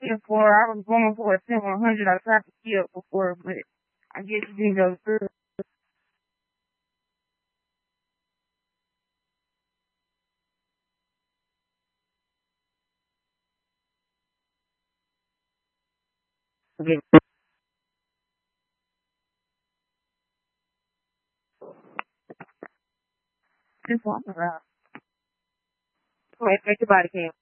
before. I was going for a 700. I tried to skip before, but I guess it didn't go through. Just walking around. Wait, make your body cam.